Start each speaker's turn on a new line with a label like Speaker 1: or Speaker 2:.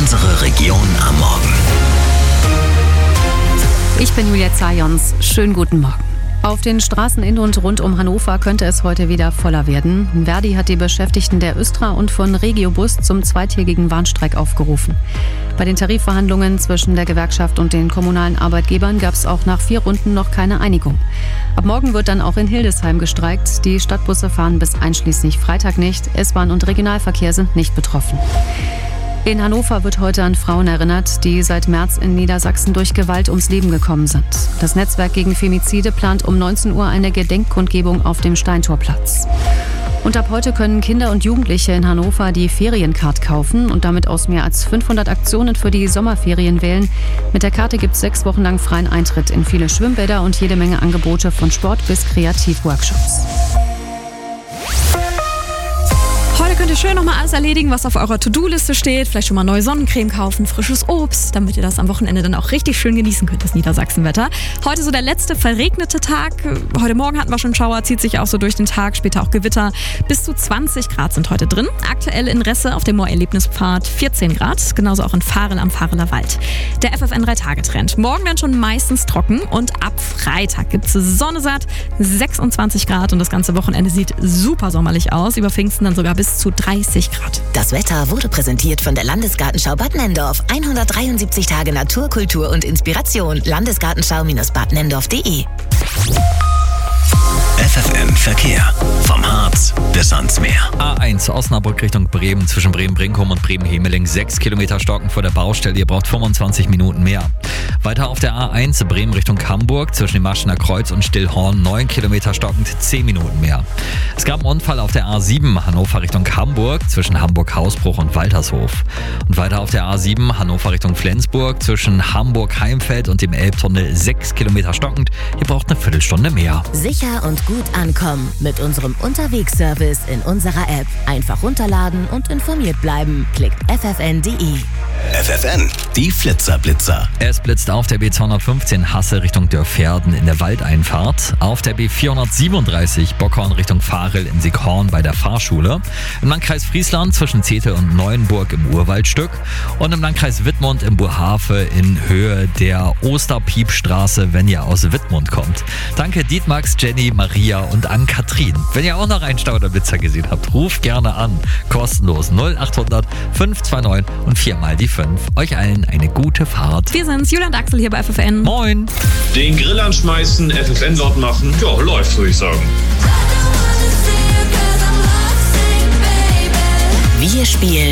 Speaker 1: Unsere Region am Morgen.
Speaker 2: Ich bin Julia Zajons. Schönen guten Morgen. Auf den Straßen in und rund um Hannover könnte es heute wieder voller werden. Verdi hat die Beschäftigten der Östra und von Regiobus zum zweitägigen Warnstreik aufgerufen. Bei den Tarifverhandlungen zwischen der Gewerkschaft und den kommunalen Arbeitgebern gab es auch nach 4 Runden noch keine Einigung. Ab morgen wird dann auch in Hildesheim gestreikt. Die Stadtbusse fahren bis einschließlich Freitag nicht. S-Bahn und Regionalverkehr sind nicht betroffen. In Hannover wird heute an Frauen erinnert, die seit März in Niedersachsen durch Gewalt ums Leben gekommen sind. Das Netzwerk gegen Femizide plant um 19 Uhr eine Gedenkkundgebung auf dem Steintorplatz. Und ab heute können Kinder und Jugendliche in Hannover die Feriencard kaufen und damit aus mehr als 500 Aktionen für die Sommerferien wählen. Mit der Karte gibt es 6 Wochen lang freien Eintritt in viele Schwimmbäder und jede Menge Angebote von Sport bis Kreativworkshops.
Speaker 3: Heute könnt ihr schön nochmal alles erledigen, was auf eurer To-Do-Liste steht. Vielleicht schon mal neue Sonnencreme kaufen, frisches Obst, damit ihr das am Wochenende dann auch richtig schön genießen könnt, das Niedersachsenwetter. Heute so der letzte verregnete Tag. Heute Morgen hatten wir schon Schauer, zieht sich auch so durch den Tag, später auch Gewitter. Bis zu 20 Grad sind heute drin. Aktuell in Resse auf dem Moor-Erlebnispfad 14 Grad, genauso auch in Farel am Fareler Wald. Der FFN 3-Tage-Trend. Morgen dann schon meistens trocken und ab Freitag gibt es Sonne satt, 26 Grad und das ganze Wochenende sieht super sommerlich aus. Über Pfingsten dann sogar bis zu 30 Grad.
Speaker 4: Das Wetter wurde präsentiert von der Landesgartenschau Bad Nenndorf. 173 Tage Natur, Kultur und Inspiration. Landesgartenschau-badnenndorf.de.
Speaker 1: FFN Verkehr. Vom Harz bis ans Meer.
Speaker 5: A1 Osnabrück Richtung Bremen, zwischen Bremen-Brinkum und Bremen-Hemeling 6 Kilometer Stocken vor der Baustelle. Ihr braucht 25 Minuten mehr. Weiter auf der A1 Bremen Richtung Hamburg, zwischen dem Maschener Kreuz und Stillhorn 9 Kilometer stockend, 10 Minuten mehr. Es gab einen Unfall auf der A7 Hannover Richtung Hamburg, zwischen Hamburg-Hausbruch und Waltershof. Und weiter auf der A7 Hannover Richtung Flensburg, zwischen Hamburg-Heimfeld und dem Elbtunnel 6 Kilometer stockend. Ihr braucht eine Viertelstunde mehr.
Speaker 4: Sicher und gut ankommen mit unserem Unterwegsservice in unserer App. Einfach runterladen und informiert bleiben. Klickt ffn.de.
Speaker 1: FFN, die Flitzer-Blitzer.
Speaker 5: Es blitzt auf der B215 Hasse Richtung Dörferden in der Waldeinfahrt, auf der B437 Bockhorn Richtung Farel in Sighorn bei der Fahrschule, im Landkreis Friesland zwischen Zetel und Neuenburg im Urwaldstück und im Landkreis Wittmund im Burhafe in Höhe der Osterpiepstraße, wenn ihr aus Wittmund kommt. Danke Dietmax, Jenny, Maria und Ann-Kathrin. Wenn ihr auch noch einen Stauderblitzer gesehen habt, ruft gerne an. Kostenlos 0800 529 und 4 mal die 5. Euch allen eine gute Fahrt.
Speaker 3: Wir sind's, Julia und Axel hier bei FFN.
Speaker 5: Moin.
Speaker 6: Den Grill anschmeißen, FFN laut machen. Ja, läuft, würde ich sagen.
Speaker 4: Wir spielen